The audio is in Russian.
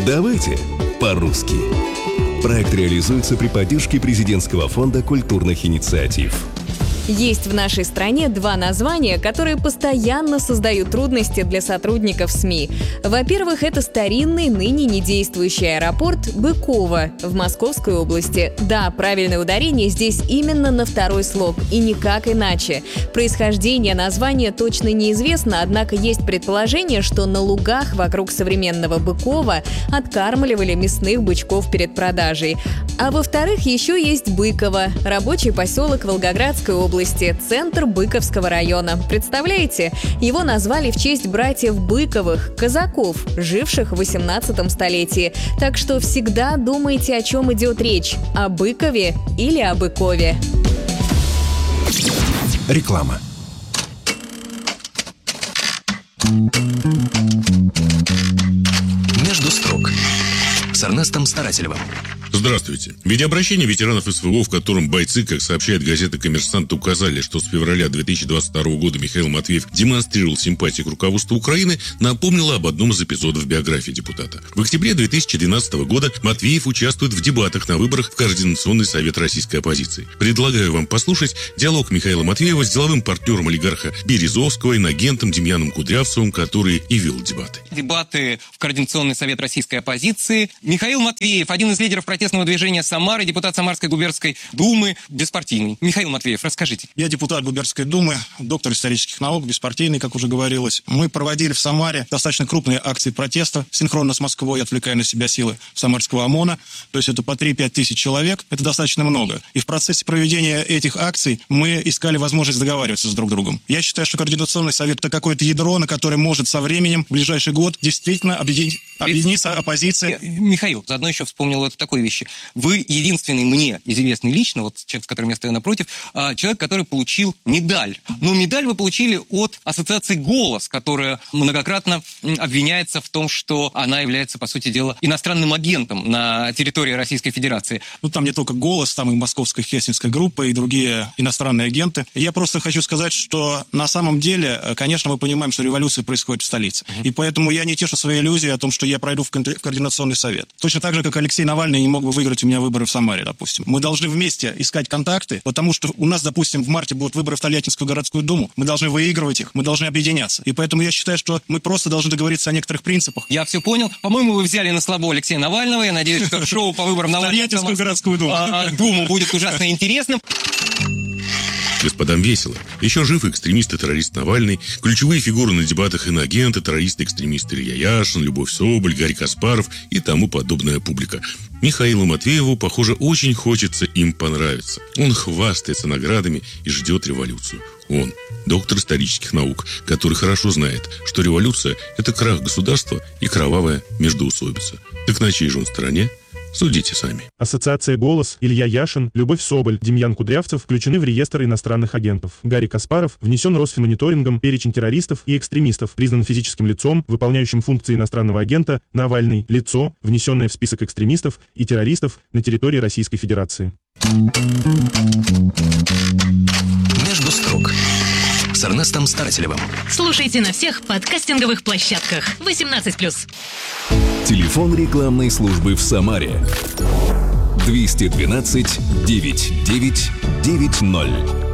Давайте по-русски. Проект реализуется при поддержке Президентского фонда культурных инициатив. Есть в нашей стране два названия, которые постоянно создают трудности для сотрудников СМИ. Во-первых, это старинный, ныне недействующий аэропорт Быково в Московской области. Да, правильное ударение здесь именно на второй слог, и никак иначе. Происхождение названия точно неизвестно, однако есть предположение, что на лугах вокруг современного Быкова откармливали мясных бычков перед продажей. А во-вторых, еще есть Быково, рабочий поселок Волгоградской области, центр Быковского района. Представляете, его назвали в честь братьев Быковых, казаков, живших в 18 столетии. Так что всегда думайте, о чем идет речь – о Быкове или о Быкове. Реклама. Между строк с Эрнестом Старателевым. Здравствуйте. В видеообращении ветеранов СВО, в котором бойцы, как сообщает газета «Коммерсант», указали, что с февраля 2022 года Михаил Матвеев демонстрировал симпатии к руководству Украины, напомнила об одном из эпизодов биографии депутата. В октябре 2012 года Матвеев участвует в дебатах на выборах в Координационный совет российской оппозиции. Предлагаю вам послушать диалог Михаила Матвеева с деловым партнером олигарха Березовского, инагентом Демьяном Кудрявцевым, который и вел дебаты. Дебаты в Координационный совет российской оппозиции. Михаил Матвеев, один из лидеров протестного движения Самары, депутат Самарской губернской думы, беспартийный. Михаил Матвеев, расскажите. Я депутат губернской думы, доктор исторических наук, беспартийный, как уже говорилось. Мы проводили в Самаре достаточно крупные акции протеста, синхронно с Москвой, отвлекая на себя силы самарского ОМОНа. То есть это по 3-5 тысяч человек. Это достаточно много. И в процессе проведения этих акций мы искали возможность договариваться с друг другом. Я считаю, что Координационный совет – это какое-то ядро, на которое может со временем, в ближайший год, действительно объединиться оппозиция. Михаил, заодно еще вспомнил вот такой вещи. Вы единственный мне известный лично, вот человек, с которым я стою напротив, человек, который получил медаль. Но медаль вы получили от ассоциации «Голос», которая многократно обвиняется в том, что она является, по сути дела, иностранным агентом на территории Российской Федерации. Ну, там не только «Голос», там и московская хельсинская группа, и другие иностранные агенты. Я просто хочу сказать, что на самом деле, конечно, мы понимаем, что революция происходит в столице. И поэтому я не тешу свои иллюзии о том, что я пройду в Координационный совет. Точно так же, как Алексей Навальный не мог бы выиграть у меня выборы в Самаре, допустим. Мы должны вместе искать контакты, потому что у нас, допустим, в марте будут выборы в Тольяттинскую городскую думу. Мы должны выигрывать их, мы должны объединяться. И поэтому я считаю, что мы просто должны договориться о некоторых принципах. Я все понял. По-моему, вы взяли на слабо Алексея Навального. Я надеюсь, что шоу по выборам на Тольяттинскую городскую думу будет ужасно интересным. Господам весело. Еще жив экстремист и террорист Навальный, ключевые фигуры на дебатах иноагенты, террорист-экстремист Илья Яшин, Любовь Соболь, Гарри Каспаров и тому подобная публика. Михаилу Матвееву, похоже, очень хочется им понравиться. Он хвастается наградами и ждет революцию. Он, доктор исторических наук, который хорошо знает, что революция – это крах государства и кровавая междоусобица. Так на чьей же он стороне? Судите сами. Ассоциация «Голос», Илья Яшин, Любовь Соболь, Демьян Кудрявцев включены в реестр иностранных агентов. Гарри Каспаров внесен Росфинмониторингом, перечень террористов и экстремистов, признан физическим лицом, выполняющим функции иностранного агента. Навальный – лицо, внесенное в список экстремистов и террористов на территории Российской Федерации. Между строк с Эрнестом Старателевым. Слушайте на всех подкастинговых площадках. 18+. Телефон рекламной службы в Самаре. 212 99 90.